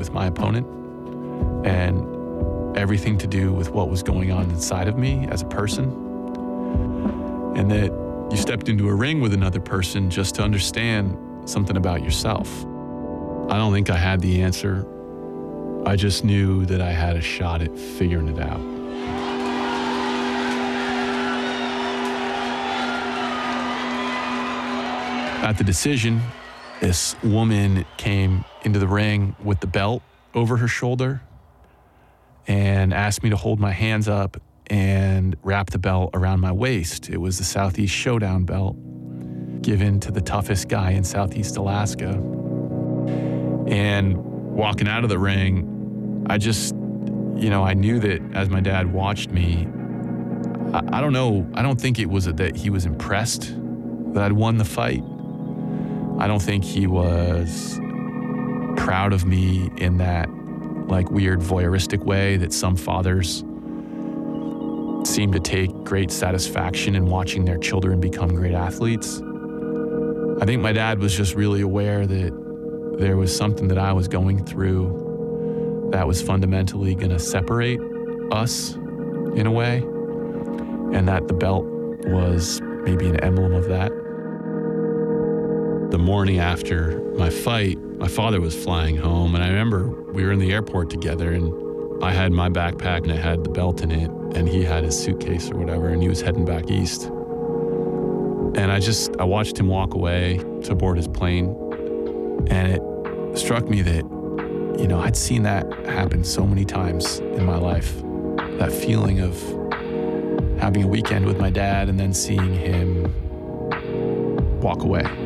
with my opponent and everything to do with what was going on inside of me as a person. And that you stepped into a ring with another person just to understand something about yourself. I don't think I had the answer. I just knew that I had a shot at figuring it out. At the decision, this woman came into the ring with the belt over her shoulder and asked me to hold my hands up and wrap the belt around my waist. It was the Southeast Showdown belt given to the toughest guy in Southeast Alaska. And walking out of the ring, I just, I knew that as my dad watched me, I don't know, I don't think it was that he was impressed that I'd won the fight. I don't think he was proud of me in that weird voyeuristic way that some fathers seem to take great satisfaction in watching their children become great athletes. I think my dad was just really aware that there was something that I was going through that was fundamentally going to separate us in a way, and that the belt was maybe an emblem of that. The morning after my fight, my father was flying home, and I remember we were in the airport together, and I had my backpack and it had the belt in it, and he had his suitcase or whatever, and he was heading back east. And I watched him walk away to board his plane, and it struck me that, I'd seen that happen so many times in my life. That feeling of having a weekend with my dad and then seeing him walk away.